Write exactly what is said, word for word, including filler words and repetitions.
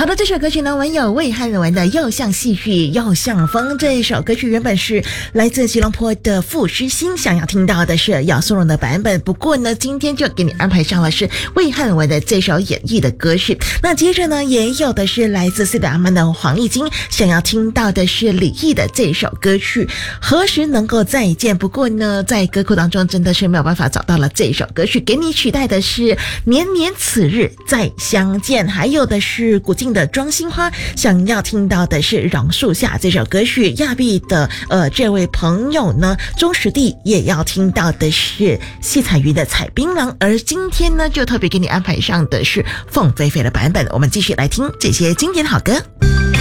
好的，这首歌曲呢，文有魏汉文的《又像细雨又像风》。这一首歌曲原本是来自吉隆坡的傅诗欣，想要听到的是姚苏蓉的版本。不过呢，今天就给你安排上了是魏汉文的这首演绎的歌曲。那接着呢，也有的是来自四大阿曼的黄义金，想要听到的是李毅的这首歌曲《何时能够再见》。不过呢，在歌库当中真的是没有办法找到了这首歌曲，给你取代的是年年此日再相见，还有的是古晋的庄心花，想要听到的是榕树下这首歌曲。亚碧的呃这位朋友呢，钟实地也要听到的是谢彩云的采槟榔，而今天呢就特别给你安排上的是凤飞飞的版本。我们继续来听这些经典好歌。